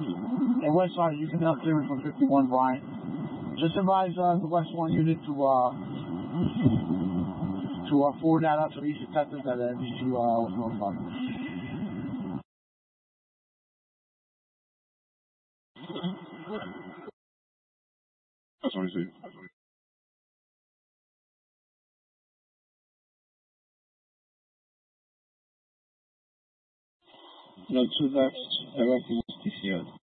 And west side, you can have clearance from 51 Bryant. Just advise the West 1 unit to forward that out to the east detectives that NBC was notified. That's what I see. No, to that, directing TCO.